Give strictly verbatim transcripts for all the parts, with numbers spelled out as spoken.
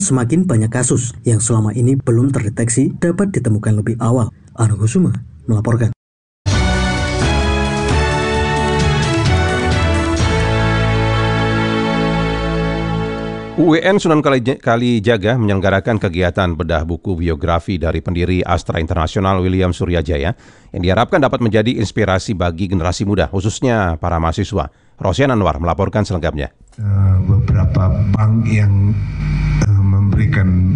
Semakin banyak kasus yang selama ini belum terdeteksi dapat ditemukan lebih awal. Anu Kusuma melaporkan. U I N Sunan Kalijaga menyelenggarakan kegiatan bedah buku biografi dari pendiri Astra International William Suryajaya yang diharapkan dapat menjadi inspirasi bagi generasi muda, khususnya para mahasiswa. Rosian Anwar melaporkan selengkapnya. Uh, beberapa bank yang uh, memberikan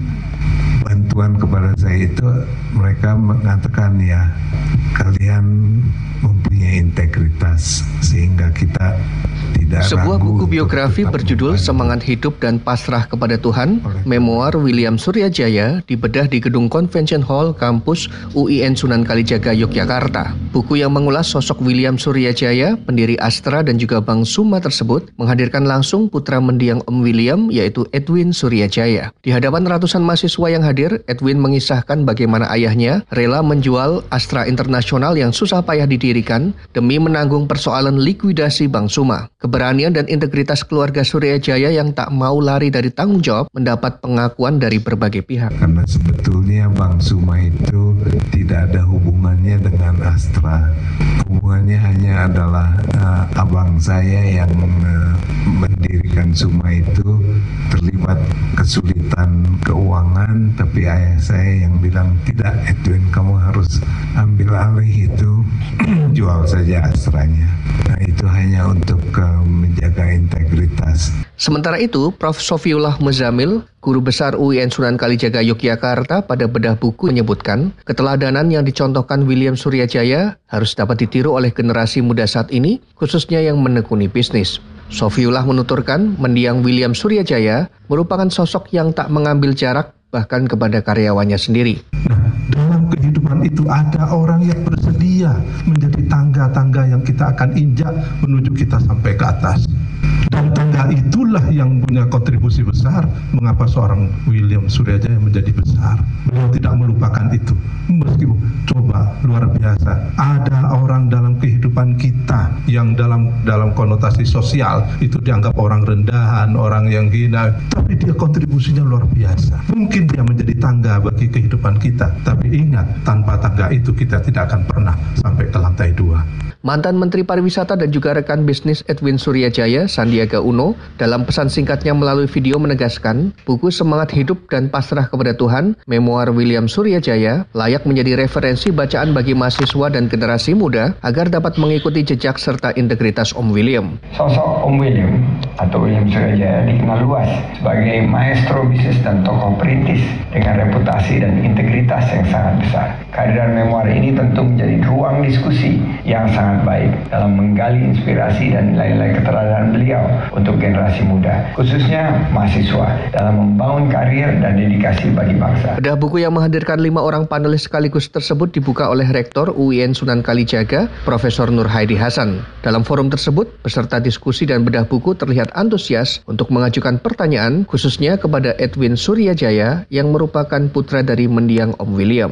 bantuan kepada saya itu, mereka mengatakan ya kalian mempunyai integritas sehingga kita tidak Sebuah ragu. buku biografi berjudul Semangat Hidup dan Pasrah Kepada Tuhan, Memoir William Suryajaya, dibedah di Gedung Convention Hall Kampus U I N Sunan Kalijaga, Yogyakarta. Buku yang mengulas sosok William Suryajaya, pendiri Astra dan juga Bank Suma tersebut, menghadirkan langsung putra mendiang Om William, yaitu Edwin Suryajaya. Di hadapan ratusan mahasiswa yang hadir, Edwin mengisahkan bagaimana ayahnya rela menjual Astra Internasional yang susah payah didirikan demi menanggung persoalan likuidasi Bank Suma. Keberanian dan integritas keluarga Suryajaya yang tak mau lari dari tanggung jawab mendapat pengakuan dari berbagai pihak. Karena sebetulnya Bank Suma itu tidak ada hubungannya dengan Astra. Hubungannya hanya adalah uh, abang saya yang uh, mendirikan Suma itu terlibat kesulitan keuangan, tapi ayah saya yang bilang, tidak Edwin, kamu harus ambil alih itu, jual saja Astranya. Nah itu hanya untuk uh, menjaga integritas. Sementara itu, Profesor Sofiullah Muzamil, Guru Besar U I N Sunan Kalijaga Yogyakarta pada bedah buku menyebutkan, keteladanan yang dicontohkan William Suryajaya harus dapat ditiru oleh generasi muda saat ini, khususnya yang menekuni bisnis. Sofiullah menuturkan, mendiang William Suryajaya merupakan sosok yang tak mengambil jarak bahkan kepada karyawannya sendiri. Nah, dalam kehidupan itu ada orang yang bersedia menjadi tangga-tangga yang kita akan injak menuju kita sampai ke atas. Dan tangga itulah yang punya kontribusi besar mengapa seorang William Suryajaya menjadi besar. Beliau tidak melupakan itu. Meskipun coba luar biasa, ada orang dalam kehidupan kita yang dalam dalam konotasi sosial itu dianggap orang rendahan, orang yang hina, tapi dia kontribusinya luar biasa. Mungkin dia menjadi tangga bagi kehidupan kita, tapi ingat, tanpa tangga itu kita tidak akan pernah sampai ke lantai dua. Mantan Menteri Pariwisata dan juga rekan bisnis Edwin Suryajaya, Sandiaga Uno, dalam pesan singkatnya melalui video menegaskan, buku Semangat Hidup dan Pasrah Kepada Tuhan, Memoir William Suryajaya, layak menjadi referensi bacaan bagi mahasiswa dan generasi muda agar dapat mengikuti jejak serta integritas Om William. Sosok Om William atau William Suryajaya dikenal luas sebagai maestro bisnis dan tokoh perintis dengan reputasi dan integritas yang sangat besar. Kehadiran memoir ini tentu menjadi ruang diskusi yang sangat baik dalam menggali inspirasi dan nilai-nilai keteladanan beliau untuk generasi muda, khususnya mahasiswa, dalam membangun karir dan dedikasi bagi bangsa. Bedah buku yang menghadirkan lima orang panelis sekaligus tersebut dibuka oleh Rektor U I N Sunan Kalijaga, Profesor Nur Haidi Hasan. Dalam forum tersebut, peserta diskusi dan bedah buku terlihat antusias untuk mengajukan pertanyaan, khususnya kepada Edwin Suryajaya yang merupakan putra dari mendiang Om William.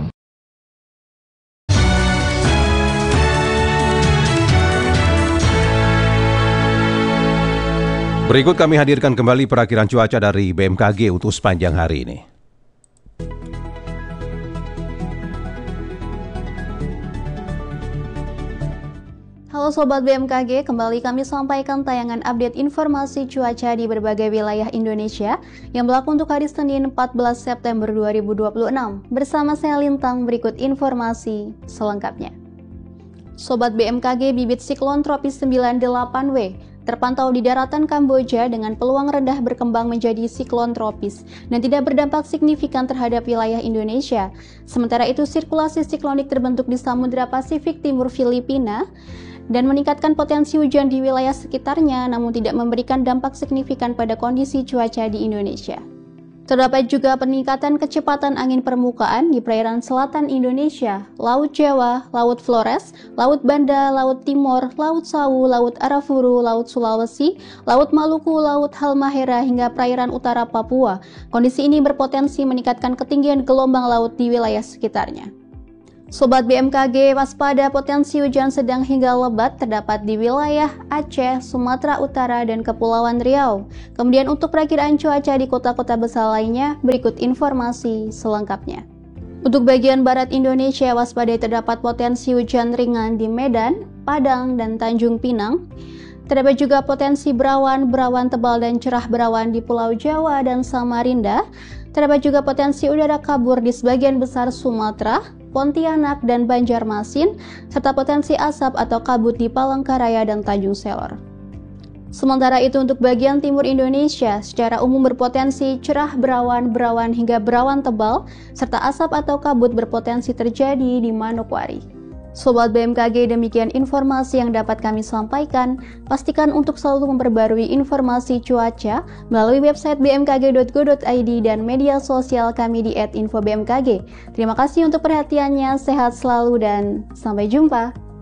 Berikut kami hadirkan kembali perakiran cuaca dari B M K G untuk sepanjang hari ini. Halo Sobat B M K G, kembali kami sampaikan tayangan update informasi cuaca di berbagai wilayah Indonesia yang berlaku untuk hari Senin empat belas September dua ribu dua puluh enam. Bersama saya Lintang, berikut informasi selengkapnya. Sobat B M K G, bibit siklon tropis sembilan puluh delapan W terpantau di daratan Kamboja dengan peluang rendah berkembang menjadi siklon tropis dan tidak berdampak signifikan terhadap wilayah Indonesia. Sementara itu, sirkulasi siklonik terbentuk di Samudra Pasifik Timur Filipina dan meningkatkan potensi hujan di wilayah sekitarnya, namun tidak memberikan dampak signifikan pada kondisi cuaca di Indonesia. Terdapat juga peningkatan kecepatan angin permukaan di perairan selatan Indonesia, Laut Jawa, Laut Flores, Laut Banda, Laut Timor, Laut Sawu, Laut Arafuru, Laut Sulawesi, Laut Maluku, Laut Halmahera hingga perairan utara Papua. Kondisi ini berpotensi meningkatkan ketinggian gelombang laut di wilayah sekitarnya. Sobat B M K G, waspada potensi hujan sedang hingga lebat terdapat di wilayah Aceh, Sumatera Utara, dan Kepulauan Riau. Kemudian untuk perakiraan cuaca di kota-kota besar lainnya, berikut informasi selengkapnya. Untuk bagian barat Indonesia, waspadai terdapat potensi hujan ringan di Medan, Padang, dan Tanjung Pinang. Terdapat juga potensi berawan, berawan tebal dan cerah berawan di Pulau Jawa dan Samarinda. Terdapat juga potensi udara kabur di sebagian besar Sumatera, Pontianak, dan Banjarmasin, serta potensi asap atau kabut di Palangkaraya dan Tanjung Selor. Sementara itu untuk bagian timur Indonesia, secara umum berpotensi cerah berawan, berawan hingga berawan tebal, serta asap atau kabut berpotensi terjadi di Manokwari. Sobat B M K G, demikian informasi yang dapat kami sampaikan. Pastikan untuk selalu memperbarui informasi cuaca melalui website b m k g dot go dot i d dan media sosial kami di et info b m k g. Terima kasih untuk perhatiannya, sehat selalu dan sampai jumpa.